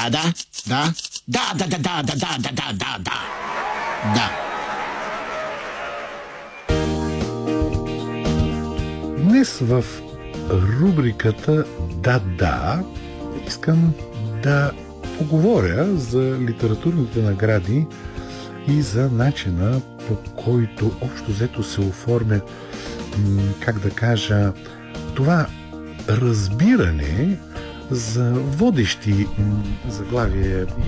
Да, да, да, да, да, да, да, да, да, да, да, да, да. Да. Днес в рубриката Да, искам да поговоря за литературните награди и за начина, по който общо взето се оформя, как да кажа, това разбиране за водещи заглавия